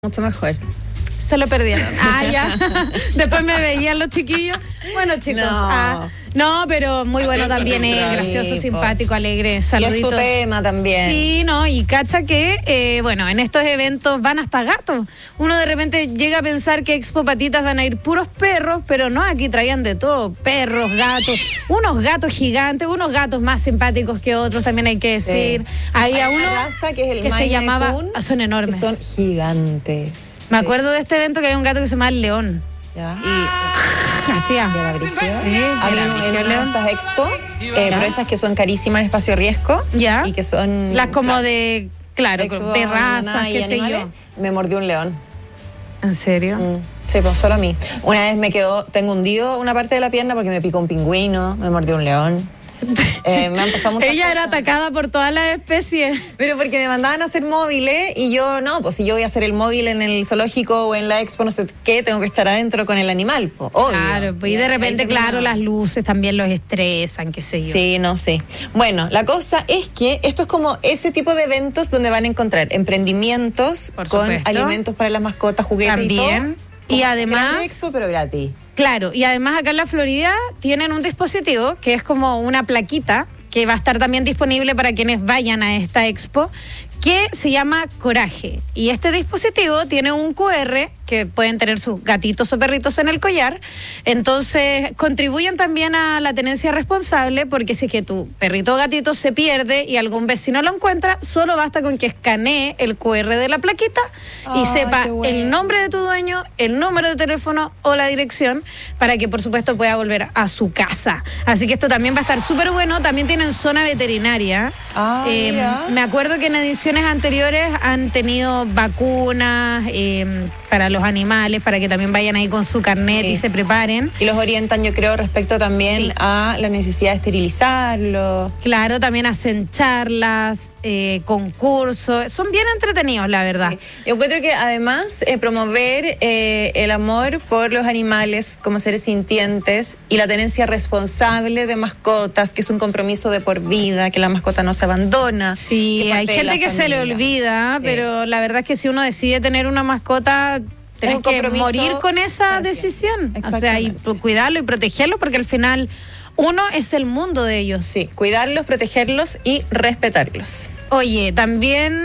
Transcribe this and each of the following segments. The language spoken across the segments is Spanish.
Mucho mejor. Se lo perdieron. Ah, ya. Después me veían los chiquillos. Bueno, chicos. No, pero muy bueno también. Gracioso, simpático, alegre. Saluditos. Y es su tema también. Sí, no. Y cacha que, bueno, en estos eventos van hasta gatos. Uno de repente llega a pensar que Expo Patitas van a ir puros perros, pero no, aquí traían de todo. Perros, gatos. Unos gatos gigantes, unos gatos más simpáticos que otros, también hay que decir. Sí. Había Hay uno una raza que es el que se llamaba... son enormes. Que son gigantes. Me acuerdo de este evento que había un gato que se llamaba El León. ¿Ya? Y hacía. ¿De la Brigida? Sí, Había Brigida en León. estas expo, pero esas que son carísimas en espacio riesgo. Ya. Y que son... Las como de, claro, Expo, de razas, y qué sé animales. yo. Me mordió un león. ¿En serio? Sí, pues solo a mí. Una vez tengo hundido una parte de la pierna porque me picó un pingüino, me mordió un león. Me han pasado muchas Ella cosas. era atacada por todas las especies. Pero porque me mandaban a hacer móviles y yo no, pues si yo voy a hacer el móvil en el zoológico o en la expo, no sé qué, tengo que estar adentro con el animal, pues, obvio. Claro, pues y de repente, claro, las luces también los estresan, qué sé yo. Sí, no sé. Bueno, la cosa es que esto es como ese tipo de eventos donde van a encontrar emprendimientos Por con supuesto. alimentos para las mascotas, juguetes También. y todo. Y además... Gran expo, pero gratis. Claro, y además acá en la Florida tienen un dispositivo que es como una plaquita que va a estar también disponible para quienes vayan a esta expo, que se llama Coraje. Y este dispositivo tiene un QR que pueden tener sus gatitos o perritos en el collar. Entonces, contribuyen también a la tenencia responsable, porque si es que tu perrito o gatito se pierde y algún vecino lo encuentra, solo basta con que escanee el QR de la plaquita y sepa el nombre de tu dueño, el número de teléfono o la dirección, para que, por supuesto, pueda volver a su casa. Así que esto también va a estar súper bueno. También tienen zona veterinaria. Mira. Me acuerdo que en ediciones anteriores han tenido vacunas para los animales, para que también vayan ahí con su carnet y se preparen. Y los orientan, yo creo, respecto también a la necesidad de esterilizarlos. Claro, también hacen charlas, concursos. Son bien entretenidos, la verdad. Sí. Yo encuentro que además promover el amor por los animales como seres sintientes y la tenencia responsable de mascotas, que es un compromiso de por vida, que la mascota no se abandona. Sí, hay gente que se le olvida, pero la verdad es que si uno decide tener una mascota, tenés que morir con esa decisión. O sea, y cuidarlo y protegerlo, porque al final uno es el mundo de ellos. Sí, cuidarlos, protegerlos y respetarlos. Oye, también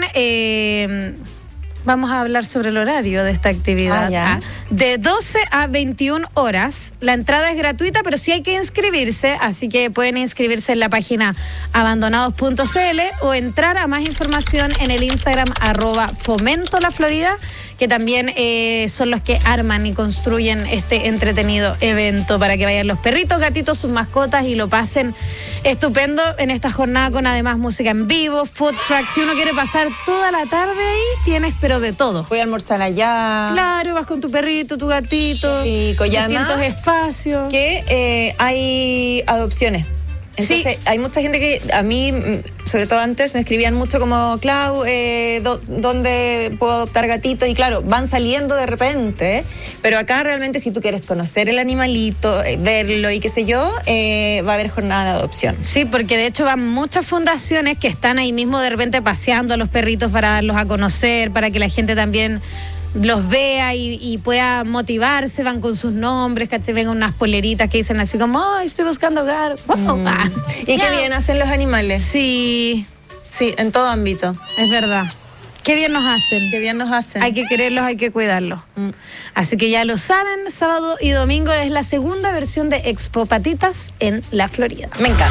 vamos a hablar sobre el horario de esta actividad. De 12 a 21 horas. La entrada es gratuita, pero sí hay que inscribirse, así que pueden inscribirse en la página abandonados.cl o entrar a más información en el Instagram @fomentolaflorida, que también son los que arman y construyen este entretenido evento para que vayan los perritos, gatitos, sus mascotas y lo pasen estupendo en esta jornada, con además música en vivo, food truck. Si uno quiere pasar toda la tarde ahí, tienes pero de todo. Voy a almorzar allá. Claro, vas con tu perrito, tu gatito, distintos espacios. Que hay adopciones. Entonces, hay mucha gente que a mí, sobre todo antes, me escribían mucho como, Clau, ¿dónde puedo adoptar gatitos? Y claro, van saliendo de repente, pero acá realmente si tú quieres conocer el animalito, verlo y qué sé yo, va a haber jornada de adopción. Sí, porque de hecho van muchas fundaciones que están ahí mismo de repente paseando a los perritos para darlos a conocer, para que la gente también los vea y pueda motivarse. Van con sus nombres, ¿cachai? Ven unas poleritas que dicen así como, ¡ay, estoy buscando hogar! Y qué bien hacen los animales. Sí, en todo ámbito. es verdad. Qué bien nos hacen. Qué bien nos hacen. Hay que quererlos, hay que cuidarlos. Así que ya lo saben, sábado y domingo es la segunda versión de Expo Patitas en la Florida. Me encanta.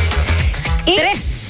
Y 3.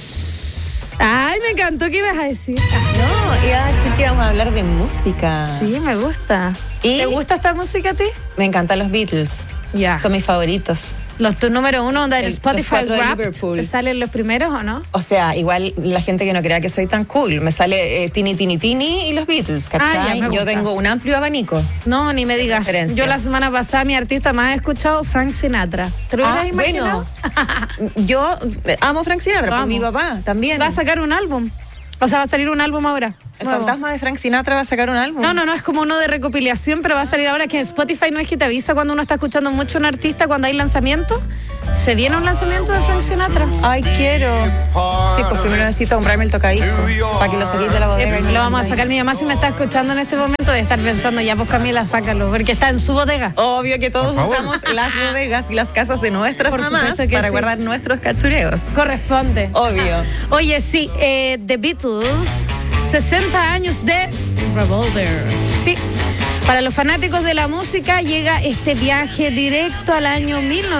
Ay, me encantó. ¿Qué ibas a decir? No, iba a decir que vamos a hablar de música. Sí, me gusta. ¿Te gusta esta música a ti? Me encantan los Beatles. Ya. Son mis favoritos. Tu número uno del Spotify los 4 de Wrapped, Liverpool. ¿te salen los primeros o no? O sea, igual la gente que no crea que soy tan cool, me sale Tini Tini Tini y los Beatles, ¿cachai? Ya, me Yo gusta. tengo un amplio abanico. No, ni me digas. Referencias. Yo la semana pasada mi artista más he escuchado Frank Sinatra. ¿Te lo hubieras imaginado? Bueno, yo amo Frank Sinatra, Lo por mi amo. papá también. Va a sacar un álbum. O sea, va a salir un álbum ahora. El fantasma de Frank Sinatra va a sacar un álbum. No, es como uno de recopilación, pero va a salir ahora que Spotify no es que te avisa cuando uno está escuchando mucho a un artista cuando hay lanzamiento. Se viene un lanzamiento de Frank Sinatra. Ay, quiero. Sí, pues primero necesito comprarme el tocadisco para que lo saquéis de la bodega. Lo vamos a sacar. Mi mamá, si me está escuchando en este momento, debe estar pensando, ya pues Camila, sácalo, porque está en su bodega. Obvio que todos usamos las bodegas y las casas de nuestras mamás para guardar nuestros cachureos. Corresponde. Obvio. Oye, sí, The Beatles, 60 años de Revolver. Sí. Para los fanáticos de la música llega este viaje directo al año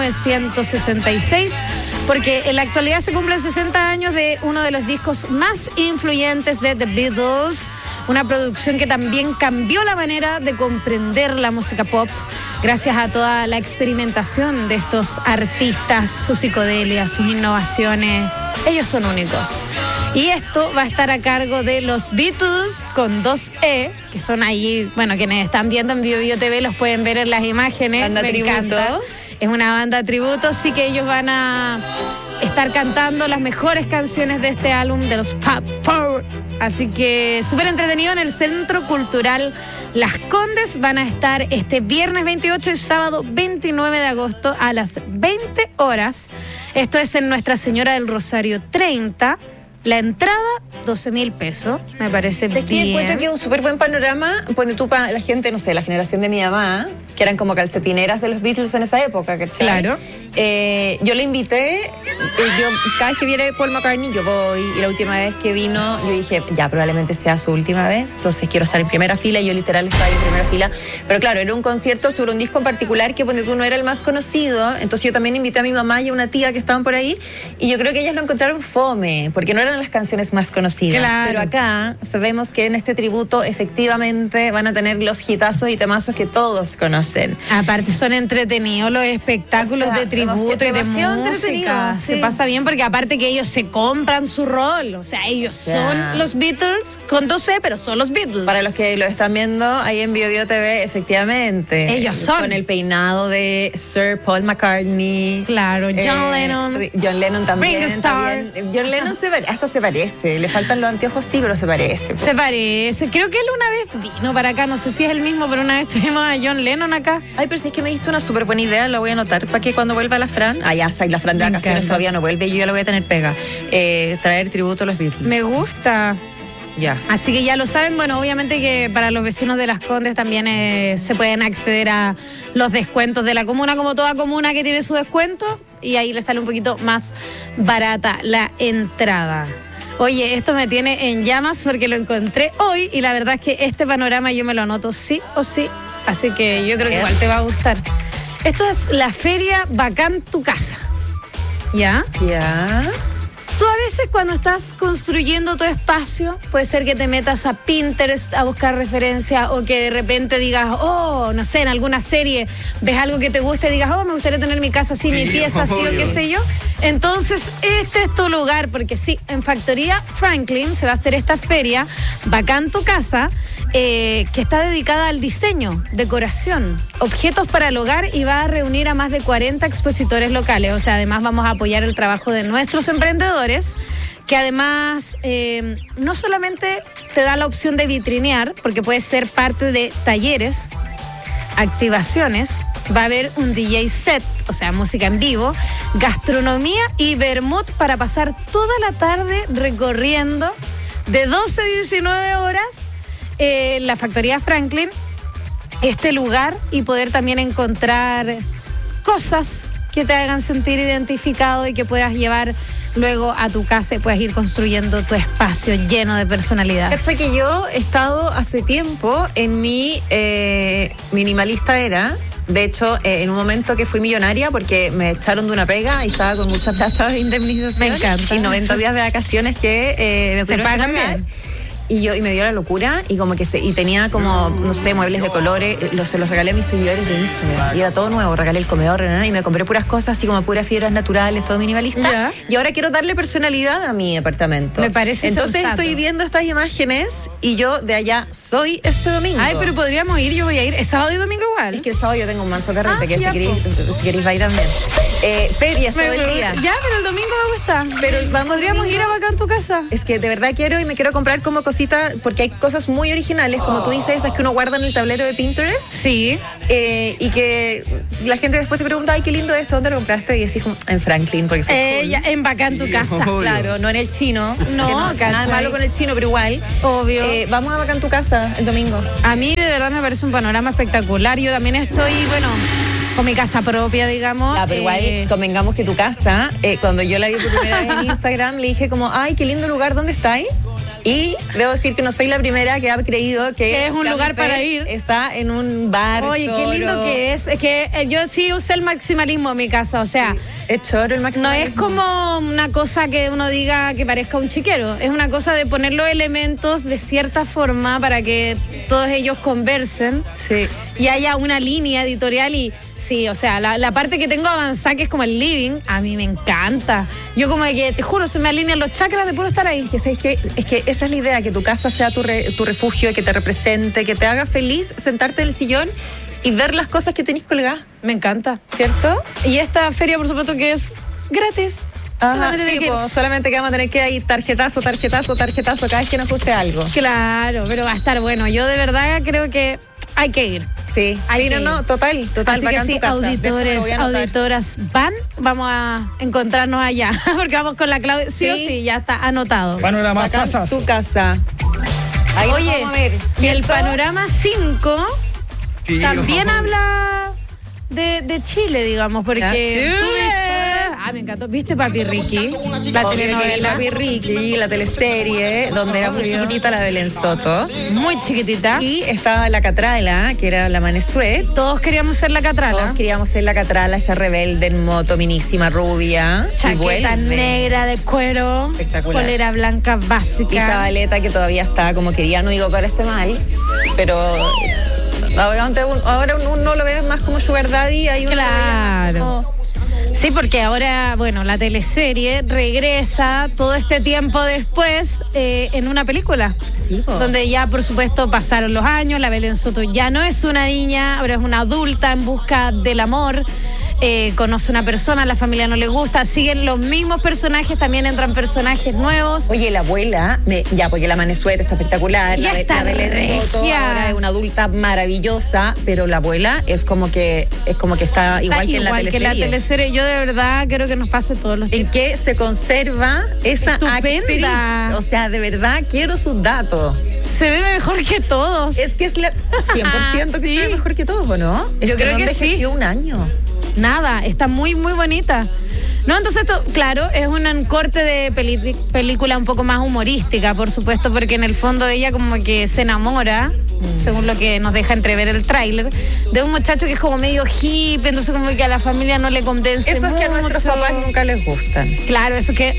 1966, porque en la actualidad se cumplen 60 años de uno de los discos más influyentes de The Beatles, una producción que también cambió la manera de comprender la música pop gracias a toda la experimentación de estos artistas, sus psicodelias, sus innovaciones. Ellos son únicos. Y esto va a estar a cargo de los Beatles con 2E, que son ahí, bueno, quienes están viendo en Bio TV los pueden ver en las imágenes. Banda tributo. Encanta. Es una banda tributo, así que ellos van a estar cantando las mejores canciones de este álbum de los Fab Four. Así que súper entretenido en el Centro Cultural Las Condes. Van a estar este viernes 28 y sábado 29 de agosto a las 20 horas. Esto es en Nuestra Señora del Rosario 30. La entrada, 12.000 pesos, me parece bien. Es que encuentro que es un súper buen panorama. Pone tú para la gente, no sé, la generación de mi mamá, que eran como calcetineras de los Beatles en esa época, ¿cachai? Claro. Yo le invité, yo cada vez que viene Paul McCartney yo voy, y la última vez que vino yo dije, ya probablemente sea su última vez, entonces quiero estar en primera fila, y yo literal estaba en primera fila, pero claro, era un concierto sobre un disco en particular que ponte tú no era el más conocido, entonces yo también invité a mi mamá y a una tía que estaban por ahí, y yo creo que ellas lo encontraron fome, porque no eran las canciones más conocidas, claro. Pero acá sabemos que en este tributo efectivamente van a tener los hitazos y temazos que todos conocen. Aparte son entretenidos los espectáculos, o sea, de tributo y de música. Sí. Se pasa bien porque aparte que ellos se compran su rol, o sea, ellos son los Beatles con 2C, pero son los Beatles. Para los que lo están viendo ahí en Bio TV, efectivamente. Ellos son. Con el peinado de Sir Paul McCartney. Claro, John Lennon. John Lennon también. Ringo Starr. John Lennon hasta se parece. Le faltan los anteojos, sí, pero se parece. Pues. Se parece. Creo que él una vez vino para acá, no sé si es el mismo, pero una vez tuvimos a John Lennon acá. Ay, pero si es que me diste una súper buena idea, la voy a anotar para que cuando vuelva la Fran, ya sé, la Fran de vacaciones todavía no vuelve, yo ya lo voy a tener pega, traer tributo a los Beatles. Me gusta. Ya. Así que ya lo saben, bueno, obviamente que para los vecinos de Las Condes también se pueden acceder a los descuentos de la comuna, como toda comuna que tiene su descuento, y ahí les sale un poquito más barata la entrada. Oye, esto me tiene en llamas porque lo encontré hoy y la verdad es que este panorama yo me lo anoto sí o sí, así que yo creo que igual te va a gustar. Esto es la feria Bacán Tu Casa. ¿Ya? Ya. Tú a veces cuando estás construyendo tu espacio, puede ser que te metas a Pinterest a buscar referencia o que de repente digas, oh, no sé, en alguna serie ves algo que te guste y digas, oh, me gustaría tener mi casa así, mi pieza así o qué sé yo. Entonces, este es tu lugar, porque sí, en Factoría Franklin se va a hacer esta feria Bacán Tu Casa, que está dedicada al diseño, decoración, objetos para el hogar y va a reunir a más de 40 expositores locales. O sea, además vamos a apoyar el trabajo de nuestros emprendedores, que además no solamente te da la opción de vitrinear, porque puedes ser parte de talleres, activaciones, va a haber un DJ set, o sea, música en vivo, gastronomía y vermut para pasar toda la tarde recorriendo de 12 a 19 horas la Factoría Franklin, este lugar, y poder también encontrar cosas que te hagan sentir identificado y que puedas llevar luego a tu casa y puedas ir construyendo tu espacio lleno de personalidad. Fíjate que yo he estado hace tiempo en mi minimalista era. De hecho, en un momento que fui millonaria porque me echaron de una pega y estaba con mucha plata de indemnización. Me encanta. Y 90 días de vacaciones que me se pagan bien. Y me dio la locura y como que y tenía como, no sé, muebles de colores, se los regalé a mis seguidores de Instagram. Y era todo nuevo, regalé el comedor, y me compré puras cosas así como puras fibras naturales, todo minimalista. ¿Ya? Y ahora quiero darle personalidad a mi departamento. Me parece Entonces sensato. Estoy viendo estas imágenes y yo de allá soy este domingo. Ay, pero podríamos ir, yo voy a ir. ¿Es sábado y domingo igual? Es que el sábado yo tengo un manso carrete, que si queréis va también. Ferias todo el día. Ya, pero el domingo me gusta. Pero podríamos ir a Bacán Tu Casa. Es que de verdad quiero y me quiero comprar como cositas cositas, porque hay cosas muy originales, como tú dices, esas que uno guarda en el tablero de Pinterest. Sí. Y que la gente después te pregunta, ay, qué lindo esto, ¿dónde lo compraste? Y decís como, en Franklin, porque Ya, en Bacán tu casa. obvio. Claro, no en el chino. No, nada malo con el chino, pero igual. Obvio. Vamos a Bacán tu casa el domingo. A mí de verdad me parece un panorama espectacular. Yo también estoy, bueno, con mi casa propia, digamos. Pero igual, convengamos que tu casa, cuando yo la vi por primera vez en Instagram, le dije como, ay, qué lindo lugar, ¿dónde estáis? Y debo decir que no soy la primera que ha creído que es un lugar para ir. Está en un bar. Oye, choro. qué lindo que es. Es que yo sí usé el maximalismo en mi casa, o sea. Sí, es choro el maximalismo. No es como una cosa que uno diga que parezca un chiquero. Es una cosa de poner los elementos de cierta forma para que todos ellos conversen. Sí. Y haya una línea editorial y sí, o sea, la parte que tengo avanzada, que es como el living, a mí me encanta. Yo como de que, te juro, se me alinean los chakras de puro estar ahí. Que sabes que es que esa es la idea, que tu casa sea tu refugio, que te represente, que te haga feliz sentarte en el sillón y ver las cosas que tenés colgadas. Me encanta. ¿Cierto? Y esta feria, por supuesto, que es gratis. Solamente que vamos a tener que ir tarjetazo cada vez que nos guste algo. Claro, pero va a estar bueno. Yo de verdad creo que hay que ir. Sí, total. Así que sí, auditoras vamos a encontrarnos allá, porque vamos con la Claudia. Sí o sí, ya está anotado. Panorama Sasas. Tu casa. Ahí oye, vamos a ver, y el panorama 5 Sí, también habla de Chile, digamos, porque tú viste, me encantó. ¿Viste Papi Ricky? La telenovela. Papi Ricky, la teleserie, donde era muy chiquitita la Belén Soto. Muy chiquitita. Y estaba la Catrala, que era la Manesuet. Todos queríamos ser la Catrala. Todos queríamos ser la Catrala, esa rebelde en moto, minísima, rubia. Chaqueta negra de cuero. Espectacular. Polera blanca básica. Y Zabaleta, que todavía está como quería, no digo que ahora esté mal, pero ahora uno lo ve más como Sugar Daddy. Hay claro. Sí, porque ahora, bueno, la teleserie regresa todo este tiempo después en una película. Sí, donde ya, por supuesto, pasaron los años, la Belén Soto ya no es una niña, ahora es una adulta en busca del amor. Conoce una persona, la familia no le gusta, siguen los mismos personajes, también entran personajes nuevos. Oye, la abuela, porque la Manesuet está espectacular, ya la Belén Soto ahora es una adulta maravillosa, pero la abuela es como que está igual que en la teleserie. Que la teleserie. Yo de verdad creo que nos pase todos los días. En que se conserva esa actriz. O sea, de verdad quiero sus datos. Se ve mejor que todos. Es que es 100% que sí. se ve mejor que todos, ¿o no? Yo creo no que sí. Un año. Nada, está muy, muy bonita. No, entonces esto, claro, es un corte de película un poco más humorística, por supuesto, porque en el fondo ella como que se enamora, según lo que nos deja entrever el tráiler, de un muchacho que es como medio hippie, entonces como que a la familia no le convence Eso mucho. Es que a nuestros papás nunca les gustan. Claro, eso que...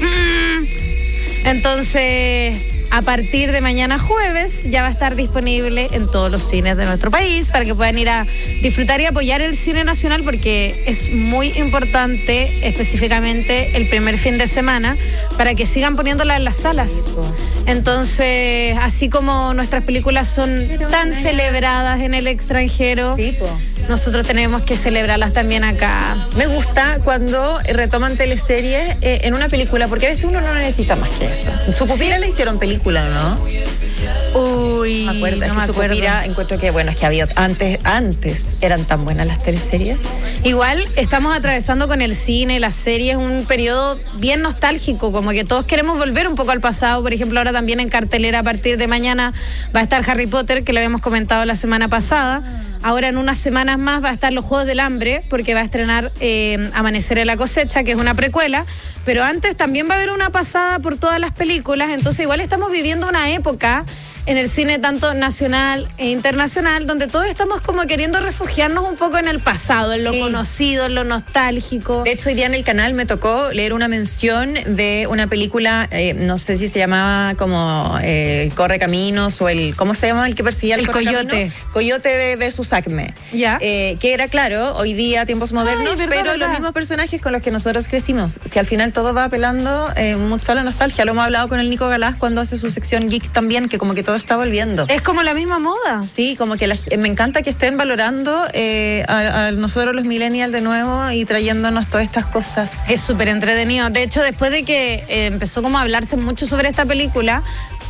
Entonces, a partir de mañana jueves ya va a estar disponible en todos los cines de nuestro país para que puedan ir a disfrutar y apoyar el cine nacional, porque es muy importante, específicamente el primer fin de semana, para que sigan poniéndola en las salas. Entonces, así como nuestras películas son tan celebradas en el extranjero, nosotros tenemos que celebrarlas también acá. Me gusta cuando retoman teleseries en una película, porque a veces uno no necesita más que eso. Su Pupira la hicieron película, ¿no? Uy, no me acuerdo. Pupira, encuentro que, bueno, es que había antes eran tan buenas las teleseries. Igual estamos atravesando con el cine, las series, un periodo bien nostálgico, como que todos queremos volver un poco al pasado. Por ejemplo, ahora también en cartelera a partir de mañana va a estar Harry Potter, que lo habíamos comentado la semana pasada. Ahora en unas semanas más va a estar Los Juegos del Hambre, porque va a estrenar Amanecer en la cosecha, que es una precuela, pero antes también va a haber una pasada por todas las películas, entonces igual estamos viviendo una época en el cine tanto nacional e internacional, donde todos estamos como queriendo refugiarnos un poco en el pasado, en lo conocido, en lo nostálgico. De hecho, hoy día en el canal me tocó leer una mención de una película, no sé si se llamaba como Corre Caminos o ¿cómo se llama el que perseguía el Coyote? Coyote versus Acme. Ya. Que era, claro, hoy día, tiempos modernos, pero los mismos personajes con los que nosotros crecimos. Si al final todo va apelando mucho a la nostalgia. Lo hemos hablado con el Nico Galás cuando hace su sección Geek también, que como que todo está volviendo. Es como la misma moda. Sí, como que me encanta que estén valorando a nosotros los millennials de nuevo y trayéndonos todas estas cosas. Es súper entretenido. De hecho, después de que empezó como a hablarse mucho sobre esta película,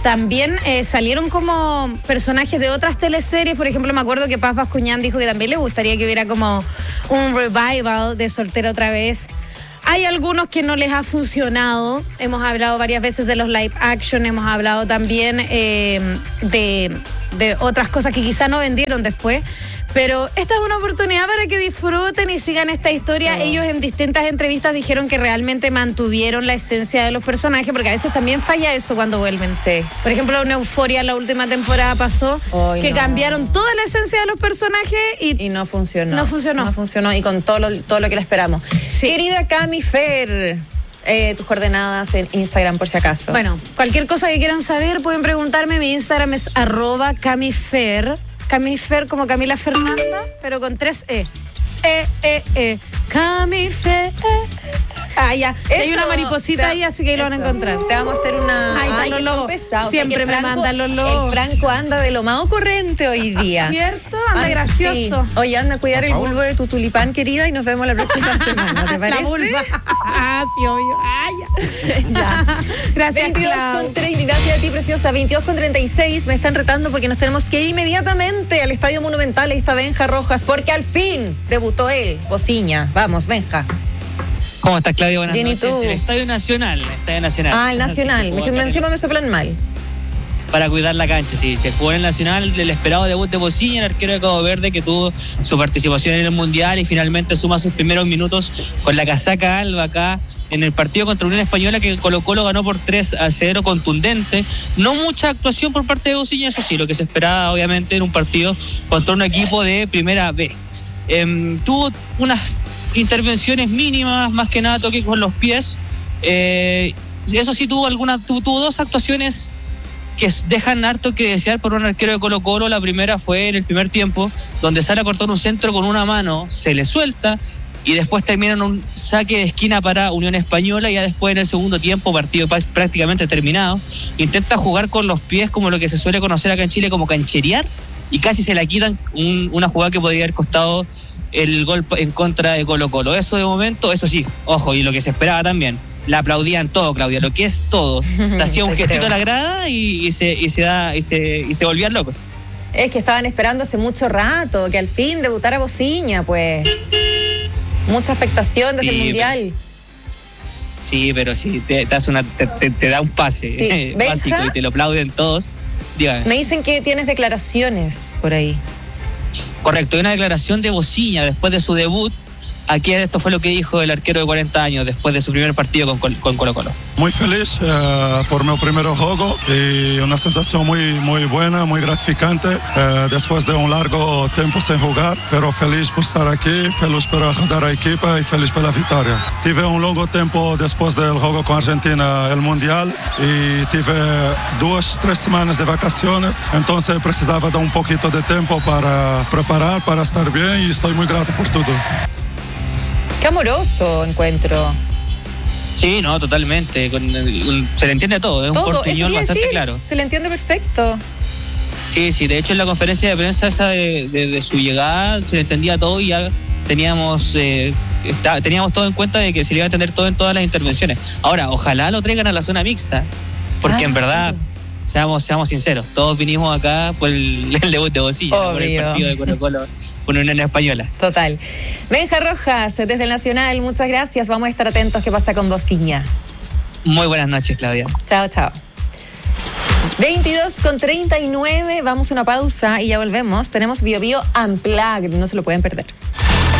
también salieron como personajes de otras teleseries. Por ejemplo, me acuerdo que Paz Bascuñán dijo que también le gustaría que hubiera como un revival de Soltera otra vez. Hay algunos que no les ha funcionado. Hemos hablado varias veces de los live action, hemos hablado también de otras cosas que quizá no vendieron después. Pero esta es una oportunidad para que disfruten y sigan esta historia. Sí. Ellos en distintas entrevistas dijeron que realmente mantuvieron la esencia de los personajes, porque a veces también falla eso cuando vuelven. Sí. Por ejemplo, en Euforia la última temporada pasó que cambiaron toda la esencia de los personajes y no funcionó. No funcionó. No funcionó y con todo lo que le esperamos. Sí. Querida Cami Fer, tus coordenadas en Instagram por si acaso. Bueno, cualquier cosa que quieran saber pueden preguntarme. Mi Instagram es @CamiFer. Camifer como Camila Fernanda, pero con 3 E. Camifer. Ya. Hay una mariposita ahí, así que ahí lo van a encontrar. Te vamos a hacer una... Ay, los logos. Siempre me mandan los logos. El Franco anda de lo más ocurrente hoy día. ¿Cierto? Anda gracioso. Sí. Oye, anda a cuidar el bulbo de tu tulipán, querida, y nos vemos la próxima semana. ¿Te parece? La vulva. Sí, obvio. Ya. Gracias, 22:30. Gracias a ti, preciosa. 22:36. Me están retando porque nos tenemos que ir inmediatamente al Estadio Monumental. Ahí está Benja Rojas, porque al fin debutó él, Bociña. Vamos, Benja. ¿Cómo estás, Claudia? Buenas Bien, noches. ¿y tú? El Estadio Nacional. El Nacional. Encima me soplan mal. Para cuidar la cancha, sí. Se jugó en el Nacional el esperado debut de Bociña, el arquero de Cabo Verde, que tuvo su participación en el Mundial y finalmente suma sus primeros minutos con la casaca alba acá en el partido contra Unión Española, que Colo-Colo ganó por 3-0, contundente. No mucha actuación por parte de Bociña, eso sí, lo que se esperaba obviamente en un partido contra un equipo de Primera B. Tuvo unas intervenciones mínimas, más que nada toque con los pies. Eso sí, tuvo 2 actuaciones que dejan harto que desear por un arquero de Colo-Colo. La primera fue en el primer tiempo, donde sale a cortar un centro con una mano, se le suelta y después termina en un saque de esquina para Unión Española. Y ya después, en el segundo tiempo, partido prácticamente terminado, intenta jugar con los pies, como lo que se suele conocer acá en Chile como cancherear, y casi se la quitan, una jugada que podría haber costado el gol en contra de Colo-Colo. Eso de momento, eso sí, ojo, y lo que se esperaba también, la aplaudían todo, Claudia, lo que es todo. Te hacía un gestito a la grada y se volvían locos. Es que estaban esperando hace mucho rato que al fin debutara Bociña, pues. Mucha expectación desde el Mundial. Sí, pero sí, te da un pase básico y te lo aplauden todos. Dígame. Me dicen que tienes declaraciones por ahí. Correcto, hay una declaración de Bociña después de su debut. Aquí esto fue lo que dijo el arquero de 40 años después de su primer partido con Colo-Colo. Muy feliz por mi primer juego y una sensación muy buena, muy gratificante después de un largo tiempo sin jugar, pero feliz por estar aquí, feliz por ayudar a la equipa y feliz por la victoria. Tuve un largo tiempo después del juego con Argentina, el Mundial, y tuve 2-3 semanas de vacaciones, entonces precisaba de un poquito de tiempo para preparar, para estar bien, y estoy muy grato por todo. Qué amoroso encuentro. Sí, no, totalmente. Se le entiende todo, es un portuñol bastante claro. Se le entiende perfecto. Sí, de hecho en la conferencia de prensa esa de su llegada se le entendía todo y ya teníamos todo en cuenta de que se le iba a entender todo en todas las intervenciones. Ahora, ojalá lo traigan a la zona mixta, porque en verdad, seamos sinceros, todos vinimos acá por el debut de Bociña, por el partido de Colo-Colo con Unión Española. Total. Benja Rojas, desde el Nacional, muchas gracias. Vamos a estar atentos qué pasa con Bociña. Muy buenas noches, Claudia. Chao. 22:39, vamos a una pausa y ya volvemos. Tenemos Bio Bio Unplugged, no se lo pueden perder.